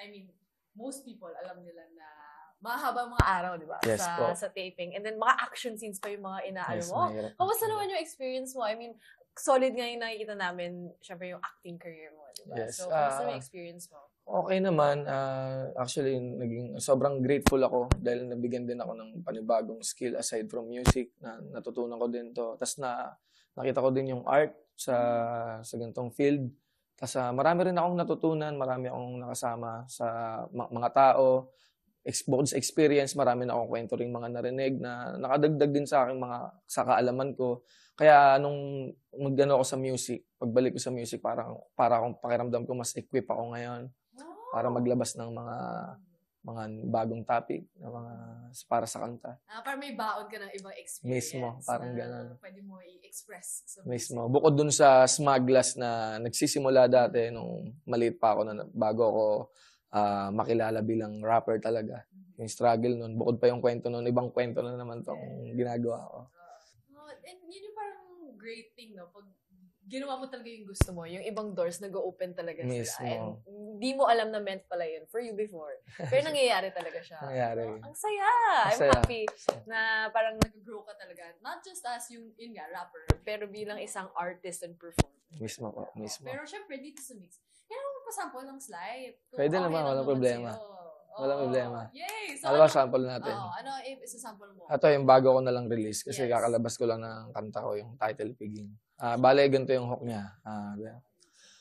I mean, most people alam nila na mahaba mga araw, di ba? Yes, Sa taping. And then, mga action scenes pa yung mga inaano Yes, mo. mahirap. Kamusta naman yung experience mo? I mean, solid nga yung nakikita namin, syempre yung acting career mo, di ba? Yes. So, kamusta yung experience mo? Okay naman. Actually, sobrang grateful ako dahil nabigyan din ako ng panibagong skill aside from music na natutunan ko din to. Tapos nakita ko din yung art sa ganitong field. Tapos marami rin akong natutunan, marami akong nakasama sa mga tao. Bukod sa experience, marami na akong kwento ring mga narinig na nakadagdag din sa akin sa kaalaman ko. Kaya nung mag-ano ako sa music, pagbalik ko sa music, para akong pakiramdam ko mas equip ako ngayon para maglabas ng mga bagong topic na para sa kanta. Para may baon ka ng ibang experience. Mismo, parang gano'n. Pwede mo i-express sa Mismo. Bukod dun sa Smaglas na nagsisimula dati nung maliit pa ako na bago ako makilala bilang rapper talaga. Yung struggle nun. Bukod pa yung kwento nun, ibang kwento na naman tong ginagawa ko. And yun yung parang great thing, no? Pag ginawa mo talaga yung gusto mo, yung ibang doors nag-open talaga Mismo. sila. And hindi mo alam na meant pala yun for you before. Pero nangyayari talaga siya. Nangyayari. Ang saya! I'm happy na parang nag-grow ka talaga. Not just as yun nga, rapper, pero bilang isang artist and performer. Mismo po, mismo. Pero syempre, dito sa mix, kailangan mo pa-sample ng slide. Pwede naman, walang problema. Walang problema. Yay! So, ano ba sample natin? Ano isa-sample mo? Ito yung bago ko na lang release kasi kakalabas ko lang ng kanta ko, yung title Piging. Bale, ganito yung hook niya.